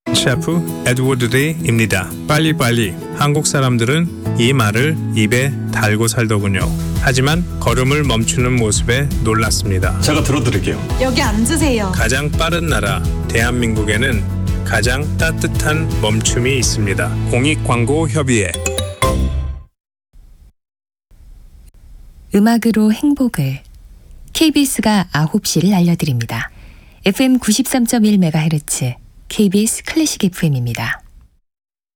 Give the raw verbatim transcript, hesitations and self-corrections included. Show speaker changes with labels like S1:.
S1: 셰프 에드워드 데이입니다. 빨리빨리. 한국 사람들은 이 말을 입에 달고 살더군요. 하지만 걸음을 멈추는 모습에 놀랐습니다.
S2: 제가 들어드릴게요.
S3: 여기 앉으세요.
S1: 가장 빠른 나라 대한민국에는 가장 따뜻한 멈춤이 있습니다. 공익광고협의회.
S4: 음악으로 행복을. 케이비에스가 아홉 시를 알려드립니다. 에프엠 구십삼 점 일 메가헤르츠 케이비에스 클래식 에프엠입니다.